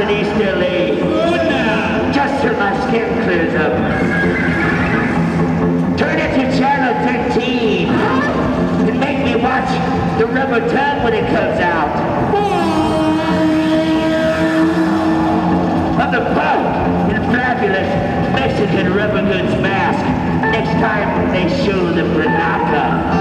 an easterly. Good now. Just till my skin clears up. Turn it to channel 13 and make me watch the rubber tongue when it comes out. Of the punk and fabulous Mexican rubber goods mask next time they show the Brinaka.